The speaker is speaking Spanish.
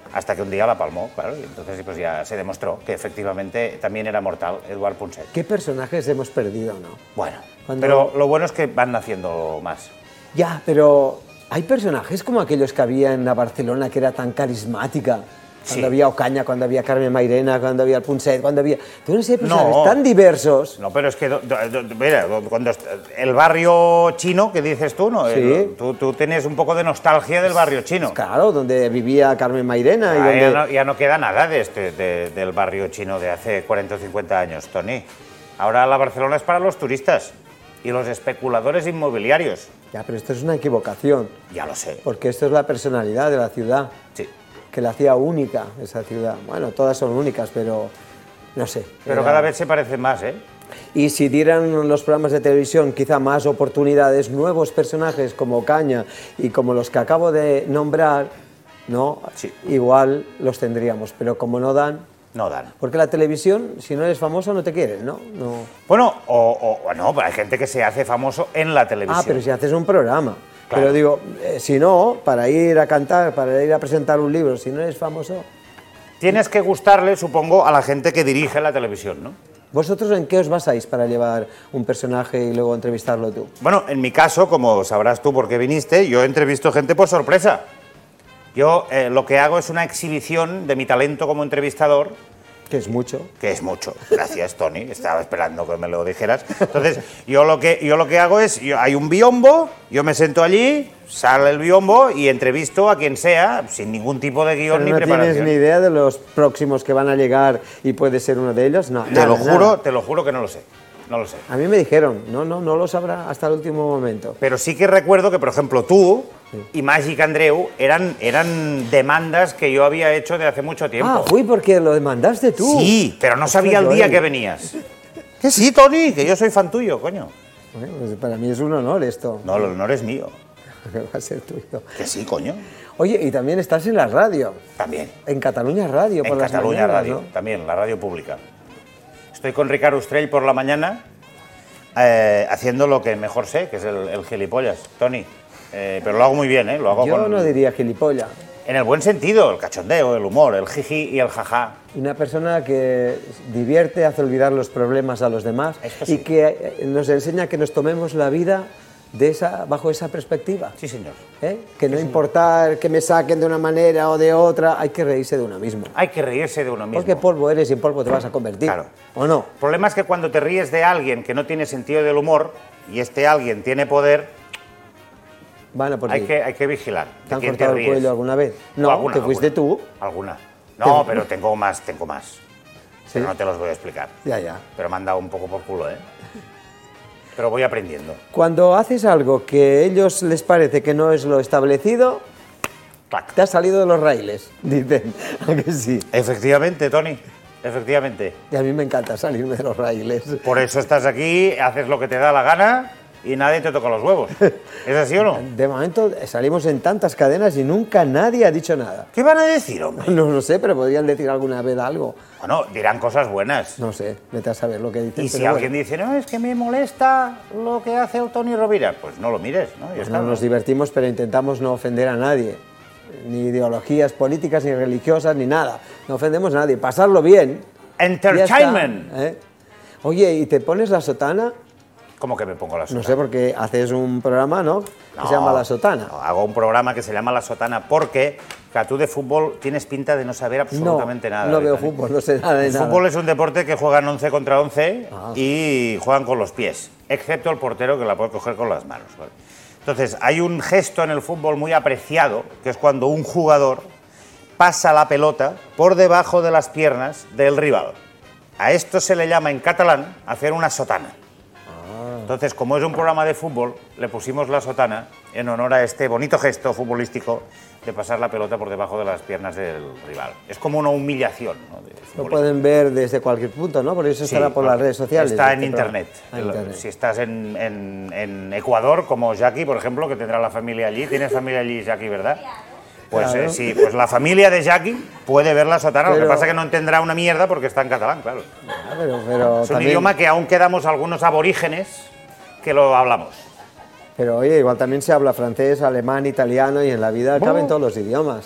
Hasta que un día la palmó, claro, y entonces pues ya se demostró que efectivamente también era mortal Eduard Punset. ¿Qué personajes hemos perdido, no? Bueno, pero lo bueno es que van naciendo más. Ya, pero hay personajes como aquellos que había en la Barcelona, que era tan carismática. Cuando había Ocaña, cuando había Carmen Mairena, cuando había el Punset, cuando había... Tú no sé, personajes tan diversos. No, pero es que, mira, cuando el barrio chino, que dices tú, ¿no? Sí. Tú tienes un poco de nostalgia del barrio chino. Claro, donde vivía Carmen Mairena. Y donde... ya no queda nada del barrio chino de hace 40 o 50 años, Toni. Ahora la Barcelona es para los turistas y los especuladores inmobiliarios. Ya, pero esto es una equivocación. Ya lo sé. Porque esto es la personalidad de la ciudad. Sí. Que la hacía única, esa ciudad. Bueno, todas son únicas, pero no sé. Pero cada vez se parecen más, ¿eh? Y si dieran los programas de televisión quizá más oportunidades, nuevos personajes como Ocaña y como los que acabo de nombrar, ¿no? Sí. Igual los tendríamos, pero como no dan... No dan. Porque la televisión, si no eres famoso, no te quieren, ¿no? Bueno, no, pero hay gente que se hace famoso en la televisión. Ah, pero si haces un programa. Claro. Pero digo, si no, para ir a cantar, para ir a presentar un libro, si no eres famoso... Tienes que gustarle, supongo, a la gente que dirige la televisión, ¿no? ¿Vosotros en qué os basáis para llevar un personaje y luego entrevistarlo tú? Bueno, en mi caso, como sabrás tú por qué viniste, yo entrevisto gente por sorpresa. Yo lo que hago es una exhibición de mi talento como entrevistador. Que es mucho. Que es mucho. Gracias, Toni. Estaba esperando que me lo dijeras. Entonces, yo lo que hago es, hay un biombo, yo me siento allí, sale el biombo y entrevisto a quien sea, sin ningún tipo de guión ni preparación. ¿No tienes ni idea de los próximos que van a llegar y puede ser uno de ellos? No, te lo juro que no lo sé. No lo sé. A mí me dijeron, no lo sabrá hasta el último momento. Pero sí que recuerdo que, por ejemplo, tú y Màgic Andreu eran demandas que yo había hecho de hace mucho tiempo. Ah, uy, porque lo demandaste tú. Sí, pero no sabía el día que venías. Que sí, Toni, que yo soy fan tuyo, coño. Bueno, pues para mí es un honor esto. No, el honor es mío. Que va a ser tuyo. Que sí, coño. Oye, y también estás en la radio. También. En Cataluña Radio, por las mañanas, En Cataluña Radio, ¿no? también, la radio pública. Estoy con Ricard Ostrell por la mañana, haciendo lo que mejor sé, que es el gilipollas, Toni. Pero lo hago muy bien, ¿eh? Lo hago Yo no diría gilipollas. En el buen sentido, el cachondeo, el humor, el jiji y el jajá. Una persona que divierte, hace olvidar los problemas a los demás y que nos enseña que nos tomemos la vida bajo esa perspectiva. Sí, señor. Que no importa que me saquen de una manera o de otra, hay que reírse de uno mismo. Hay que reírse de uno mismo. Porque polvo eres y en polvo te vas a convertir. Claro. ¿O no? El problema es que cuando te ríes de alguien que no tiene sentido del humor y este alguien tiene poder, van a por ti. Hay que vigilar. ¿Te han cortado el cuello alguna vez? No, alguna, ¿te fuiste tú? Alguna. No, pero tengo más. ¿Sí? Pero no te los voy a explicar. Ya. Pero me han dado un poco por culo, ¿eh? Pero voy aprendiendo. Cuando haces algo que a ellos les parece que no es lo establecido, ¡clac! Te has salido de los raíles, dicen. ¿A que sí? Efectivamente, Toni. Efectivamente. Y a mí me encanta salirme de los raíles. Por eso estás aquí, haces lo que te da la gana y nadie te toca los huevos. ¿Es así o no? De momento salimos en tantas cadenas y nunca nadie ha dicho nada. ¿Qué van a decir, hombre? No lo sé, pero podrían decir alguna vez algo. Bueno, dirán cosas buenas. No sé, vete a saber lo que dicen. Y si alguien dice, no, es que me molesta lo que hace el Toni Rovira, pues no lo mires, ¿no? Pues no nos divertimos, pero intentamos no ofender a nadie. Ni ideologías políticas, ni religiosas, ni nada. No ofendemos a nadie. Pasarlo bien. Entertainment. Oye, ¿y te pones la sotana? ¿Cómo que me pongo la sotana? No sé, porque haces un programa, ¿no? Que se llama La Sotana. No, hago un programa que se llama La Sotana porque tú de fútbol tienes pinta de no saber absolutamente nada. No veo fútbol, no sé nada de nada. El fútbol es un deporte que juegan 11 contra 11 y juegan con los pies, excepto el portero que la puede coger con las manos. ¿Vale? Entonces, hay un gesto en el fútbol muy apreciado, que es cuando un jugador pasa la pelota por debajo de las piernas del rival. A esto se le llama en catalán hacer una sotana. Entonces, como es un programa de fútbol, le pusimos la sotana en honor a este bonito gesto futbolístico de pasar la pelota por debajo de las piernas del rival. Es como una humillación, ¿no? Lo pueden ver desde cualquier punto, ¿no? Por eso estará por las redes sociales. Está en internet. Si estás en Ecuador, como Jackie, por ejemplo, que tendrá la familia allí. ¿Tienes familia allí, Jackie, verdad? Pues claro. Sí, pues la familia de Jackie puede ver la sotana, lo que pasa es que no entenderá una mierda porque está en catalán, claro. Pero es un idioma que aún quedamos algunos aborígenes que lo hablamos. Pero oye, igual también se habla francés, alemán, italiano y en la vida caben todos los idiomas.